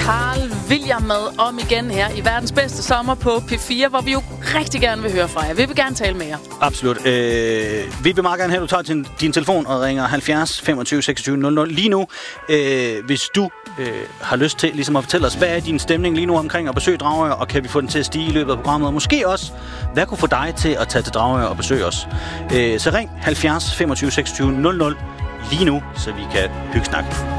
Carl William med om igen her i verdens bedste sommer på P4, hvor vi jo rigtig gerne vil høre fra jer. Vi vil gerne tale med jer. Absolut. Vi vil meget gerne have, at du tager din telefon og ringer 70 25 26 00 lige nu. Hvis du har lyst til ligesom at fortælle os, hvad er din stemning lige nu omkring at besøge Dragør, og kan vi få den til at stige i løbet af programmet? Og måske også, hvad kunne få dig til at tage til Dragør og besøge os? Så ring 70 25 26 00 lige nu, så vi kan hygge snakke.